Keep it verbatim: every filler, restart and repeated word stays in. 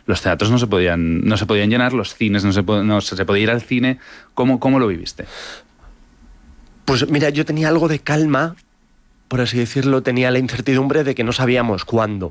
los teatros no se podían, no se podían llenar, los cines no se, no se podía ir al cine. ¿Cómo, cómo lo viviste? Pues mira, yo tenía algo de calma, por así decirlo, tenía la incertidumbre de que no sabíamos cuándo.